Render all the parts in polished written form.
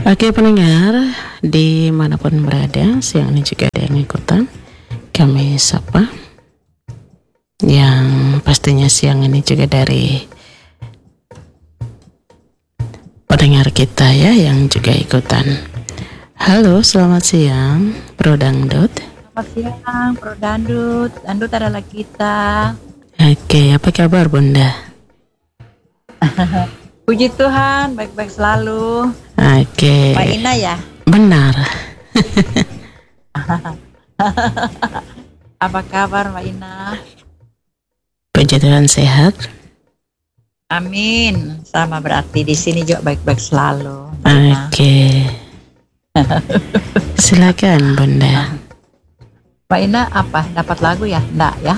Oke pendengar, dimanapun berada, siang ini juga ada yang ikutan kami sapa. Yang pastinya siang ini juga dari pendengar kita ya, yang juga ikutan. Halo, selamat siang, Bro Dangdut. Selamat siang, Bro Dandut. Dandut adalah kita. Oke, apa kabar Bunda? Puji Tuhan, baik-baik selalu. Oke. Mbak Ina ya? Benar. Apa kabar Mbak Ina? Puji Tuhan sehat. Amin. Sama berarti di sini juga baik-baik selalu. Mbak Ina. Oke. Silakan Bunda. Mbak Ina apa? Dapat lagu ya? Enggak ya?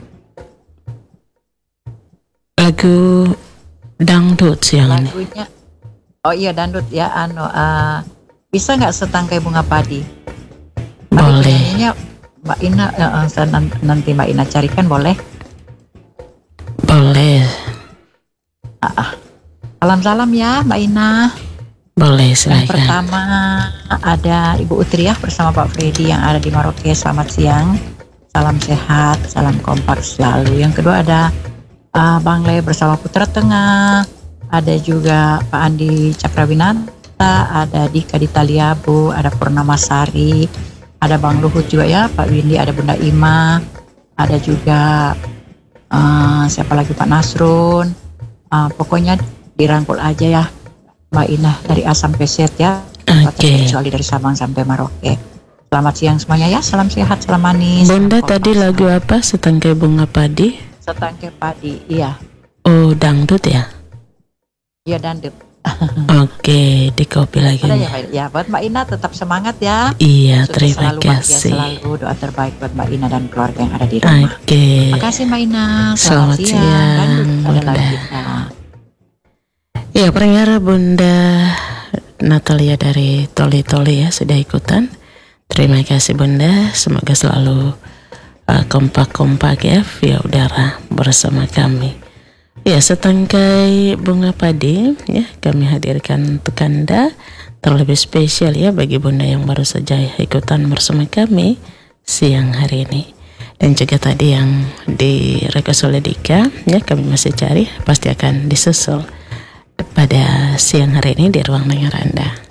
Lagu dangdut siang ini. Lagunya. Oh iya Dandut ya. Bisa nggak setangkai bunga padi? Tapi Boleh. penyanyinya Mbak Ina. Nanti Mbak Ina carikan boleh? Boleh. Salam-salam ya Mbak Ina. Boleh, Yang silakan. pertama ada Ibu Utriah bersama Pak Freddy yang ada di Maroke. Selamat siang, salam sehat, salam kompak selalu. Yang kedua ada Bang Le bersama Putra Tengah, ada juga Pak Andi Cakrawinata, ada Dika di Taliabu, ada Purnama Sari, ada Bang Luhut juga ya, Pak Windy, ada Bunda Ima, ada juga siapa lagi, Pak Nasrun. Pokoknya dirangkul aja ya Mbak Ina dari A sampai Z ya. Oke. Kecuali dari Sabang sampai Maroke. Selamat siang semuanya ya, salam sehat, salam manis. Bunda tadi lagu apa? Setangkai bunga padi? Setangkai padi, iya. Oh, dangdut ya? Iya Dandut. Oke, di copy lagi. Ada ya Mbak? Ya buat Mbak Ina tetap semangat ya. Iya, Sukses terima selalu, bahagia kasih. selalu, doa terbaik buat Mbak Ina dan keluarga yang ada di rumah. Oke. Terima kasih Mbak Ina. Selamat siang, Dandut adalah Bunda. kita. Ya, pendengar Bunda Natalia dari Toli-Toli ya sudah ikutan. Terima kasih Bunda, semoga selalu kompak-kompak ya via udara bersama kami. Ya, setangkai bunga padi ya kami hadirkan untuk Anda, terlebih spesial ya bagi Bunda yang baru saja ikutan bersama kami siang hari ini. Dan juga tadi yang di request oleh Dika ya, kami masih cari, pasti akan disusul pada siang hari ini di ruang dengar Anda.